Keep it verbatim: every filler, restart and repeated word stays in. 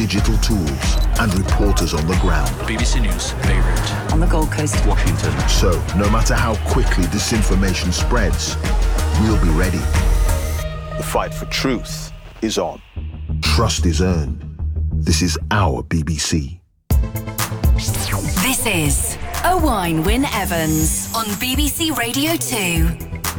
digital tools, and reporters on the ground. B B C News, Beirut. On the Gold Coast. Washington. So, no matter how quickly disinformation spreads, we'll be ready. The fight for truth is on. Trust is earned. This is our B B C. This is Owain Wyn Evans on B B C Radio two.